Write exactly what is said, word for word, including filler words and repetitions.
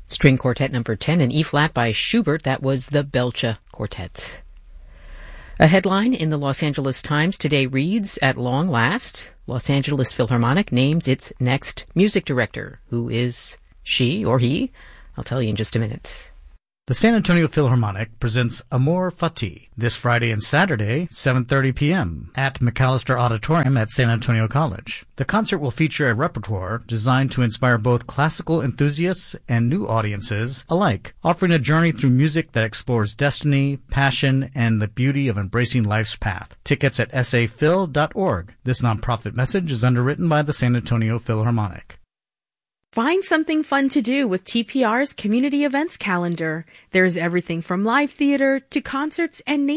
String Quartet number ten in E-flat by Schubert. That was the Belcha Quartet. A headline in the Los Angeles Times today reads, at long last, Los Angeles Philharmonic names its next music director. Who is she or he? I'll tell you in just a minute. The San Antonio Philharmonic presents Amor Fati this Friday and Saturday, seven thirty p.m. at McAllister Auditorium at San Antonio College. The concert will feature a repertoire designed to inspire both classical enthusiasts and new audiences alike, offering a journey through music that explores destiny, passion, and the beauty of embracing life's path. Tickets at s a phil dot org. This nonprofit message is underwritten by the San Antonio Philharmonic. Find something fun to do with T P R's community events calendar. There's everything from live theater to concerts and nature